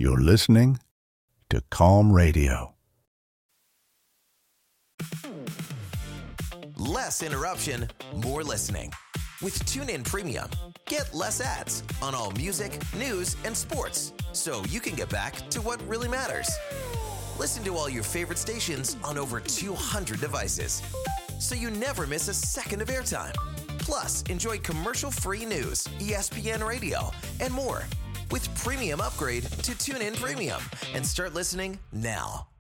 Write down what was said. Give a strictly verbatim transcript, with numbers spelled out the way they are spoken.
You're listening to Calm Radio. Less interruption, more listening. With TuneIn Premium, get less ads on all music, news, and sports, so you can get back to what really matters. Listen to all your favorite stations on over two hundred devices, so you never miss a second of airtime. Plus, enjoy commercial-free news, E S P N Radio, and more. With Premium, upgrade to TuneIn Premium and start listening now.